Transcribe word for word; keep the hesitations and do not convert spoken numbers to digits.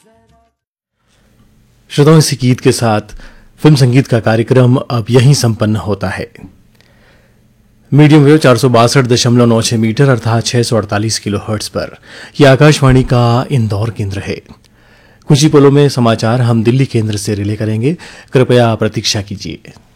श्रोताओं, इसी गीत के साथ फिल्म संगीत का कार्यक्रम अब यहीं संपन्न होता है। मीडियम वेव चार सौ बासठ दशमलव नौ छह मीटर अर्थात छह सौ अड़तालीस किलो हर्ट्ज पर यह आकाशवाणी का इंदौर केंद्र है। कुछ ही पलों में समाचार हम दिल्ली केंद्र से रिले करेंगे, कृपया प्रतीक्षा कीजिए।